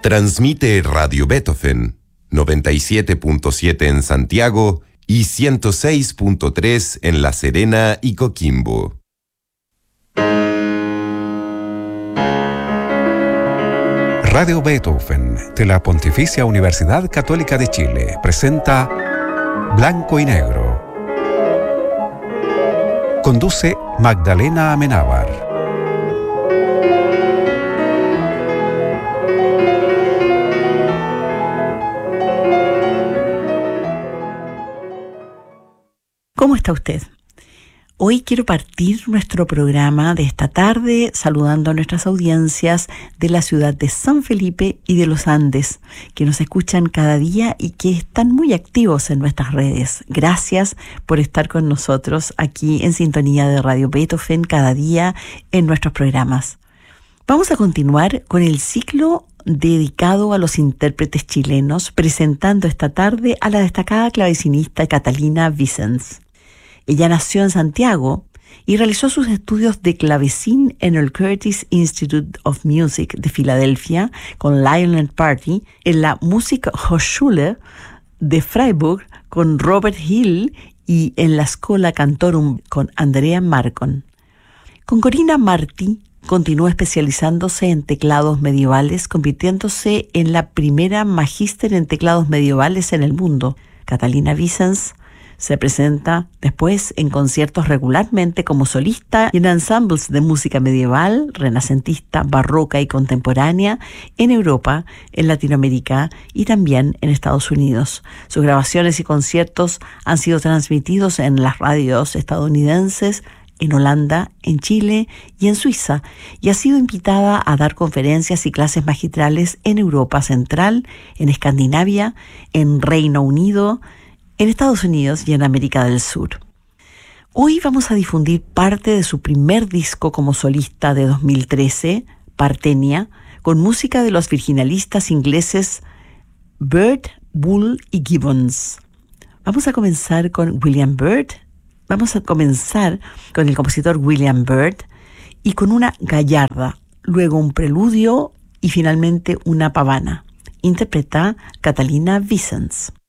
Transmite Radio Beethoven, 97.7 en Santiago y 106.3 en La Serena y Coquimbo. Radio Beethoven de la Pontificia Universidad Católica de Chile presenta Blanco y Negro. Conduce Magdalena Amenábar. ¿Cómo está usted? Hoy quiero partir nuestro programa de esta tarde saludando a nuestras audiencias de la ciudad de San Felipe y de los Andes, que nos escuchan cada día y que están muy activos en nuestras redes. Gracias por estar con nosotros aquí en sintonía de Radio Beethoven cada día en nuestros programas. Vamos a continuar con el ciclo dedicado a los intérpretes chilenos, presentando esta tarde a la destacada clavecinista Catalina Vicens. Ella nació en Santiago y realizó sus estudios de clavecín en el Curtis Institute of Music de Filadelfia con Lionel Party, en la Musikhochschule de Freiburg con Robert Hill y en la Schola Cantorum con Andrea Marcon. Con Corina Marti continuó especializándose en teclados medievales, convirtiéndose en la primera magíster en teclados medievales en el mundo. Catalina Vicens se presenta después en conciertos regularmente como solista y en ensembles de música medieval, renacentista, barroca y contemporánea en Europa, en Latinoamérica y también en Estados Unidos. Sus grabaciones y conciertos han sido transmitidos en las radios estadounidenses, en Holanda, en Chile y en Suiza, y ha sido invitada a dar conferencias y clases magistrales en Europa Central, en Escandinavia, en Reino Unido, en Estados Unidos y en América del Sur. Hoy vamos a difundir parte de su primer disco como solista de 2013, Parthenia, con música de los virginalistas ingleses Byrd, Bull y Gibbons. Vamos a comenzar con William Byrd. Vamos a comenzar con el compositor William Byrd y con una gallarda, luego un preludio y finalmente una pavana. Interpreta Catalina Vicens.